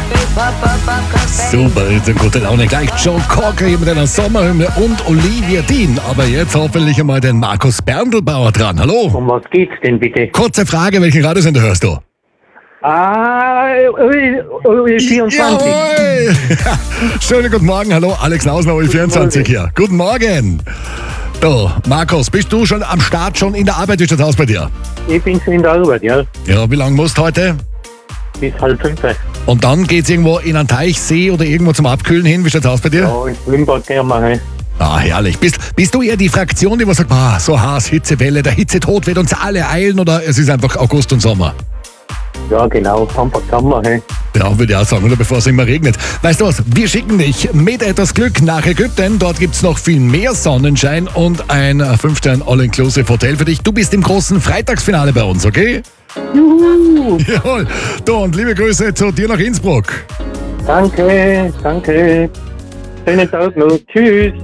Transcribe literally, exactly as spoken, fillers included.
Super, jetzt eine gute Laune. Gleich Joe Cocker mit einer Sommerhymne und Olivia Dean. Aber jetzt hoffentlich einmal den Markus Berndlbauer dran. Hallo. Um was geht's denn bitte? Kurze Frage, welchen Radiosender hörst du? Ah, U vierundzwanzig. Jawohl. Schönen guten Morgen. Hallo, Alex Nausner, U vierundzwanzig hier. Guten Morgen. So, Markus, bist du schon am Start, schon in der Arbeit? Wie schaut's aus bei dir? Ich bin schon in der Arbeit, ja. Ja, wie lange musst du heute? Bis halb fünf. Und dann geht's irgendwo in einen Teich, See oder irgendwo zum Abkühlen hin. Wie schaut's aus bei dir? Ja, ins Schwimmbad gerne machen. Ah, herrlich. Bist, bist du eher die Fraktion, die was sagt, ah, so heiß, Hitzewelle, der Hitzetod wird uns alle eilen, oder es ist einfach August und Sommer? Ja, genau. Einfach Sommer, hey. Ja, würde ich auch sagen, oder bevor es immer regnet. Weißt du was, wir schicken dich mit etwas Glück nach Ägypten. Dort gibt's noch viel mehr Sonnenschein und ein fünf Sterne All-Inclusive Hotel für dich. Du bist im großen Freitagsfinale bei uns, okay? Juhu. Jawohl. Du, und liebe Grüße zu dir nach Innsbruck. Danke, danke. Schönen Tag noch. Tschüss.